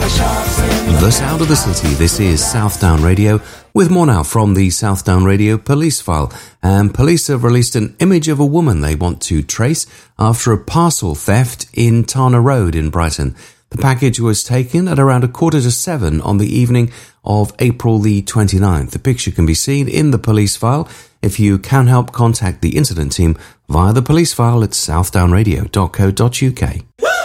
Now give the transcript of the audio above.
The sound of the city. This is Southdown Radio, with more now from the Southdown Radio police file. And police have released an image of a woman they want to trace after a parcel theft in Tana Road in Brighton. The package was taken at around 6:45 on the evening of April the 29th. The picture can be seen in the police file. If you can help, contact the incident team via the police file at southdownradio.co.uk.